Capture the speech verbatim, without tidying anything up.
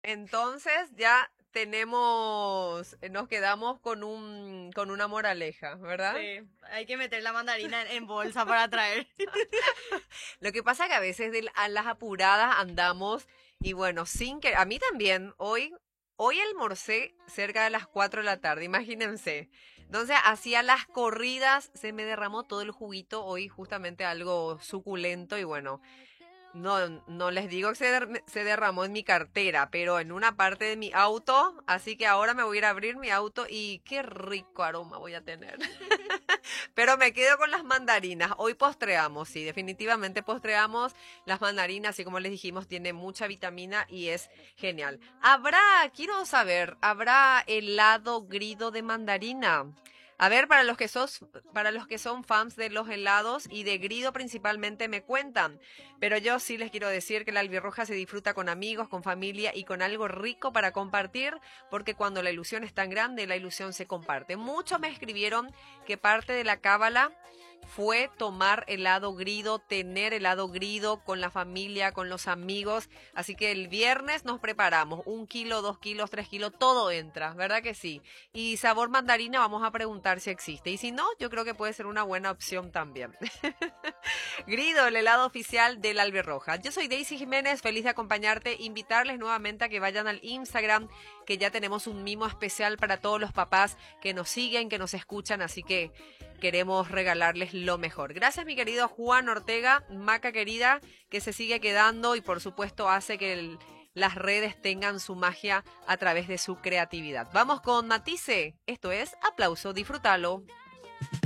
Entonces ya tenemos, nos quedamos con un, con una moraleja, ¿verdad? Sí, hay que meter la mandarina en, en bolsa para traer. Lo que pasa que a veces de, a las apuradas andamos y bueno, sin que, a mí también, hoy, hoy almorcé cerca de las cuatro de la tarde, imagínense. Entonces hacía las corridas, se me derramó todo el juguito, hoy justamente algo suculento y bueno, no, no les digo que se, der- se derramó en mi cartera, pero en una parte de mi auto, así que ahora me voy a ir a abrir mi auto y qué rico aroma voy a tener. Pero me quedo con las mandarinas. Hoy postreamos, sí, definitivamente postreamos las mandarinas y como les dijimos, tiene mucha vitamina y es genial. Habrá, quiero saber, ¿habrá helado grido de mandarina? A ver, para los que sos, para los que son fans de los helados y de grido principalmente me cuentan. Pero yo sí les quiero decir que la albirroja se disfruta con amigos, con familia y con algo rico para compartir, porque cuando la ilusión es tan grande, la ilusión se comparte. Muchos me escribieron que parte de la cábala fue tomar helado grido, tener helado grido con la familia, con los amigos. Así que el viernes nos preparamos. Un kilo, dos kilos, tres kilos, todo entra, ¿verdad que sí? Y sabor mandarina vamos a preguntar si existe. Y si no, yo creo que puede ser una buena opción también. Grido, el helado oficial del Albirroja. Yo soy Daisy Jiménez, feliz de acompañarte, invitarles nuevamente a que vayan al Instagram, que ya tenemos un mimo especial para todos los papás que nos siguen, que nos escuchan, así que queremos regalarles lo mejor. Gracias mi querido Juan Ortega, Maca querida, que se sigue quedando y por supuesto hace que el, las redes tengan su magia a través de su creatividad. Vamos con Matisse, esto es Aplauso, disfrútalo.